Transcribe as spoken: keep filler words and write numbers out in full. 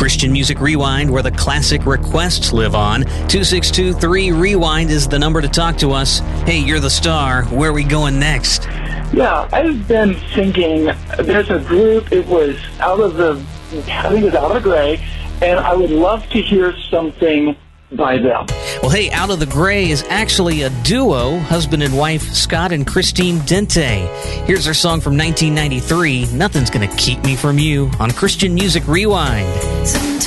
Christian Music Rewind, where the classic requests live on. two six two three rewind is the number to talk to us. Hey, you're the star. Where are we going next? Yeah, I've been thinking, there's a group, it was Out of the, I think it was Out of the Gray, and I would love to hear something by them. Well, hey, Out of the Gray is actually a duo, husband and wife, Scott and Christine Dente. Here's their song from nineteen ninety-three, Nothing's Gonna Keep Me From You, on Christian Music Rewind.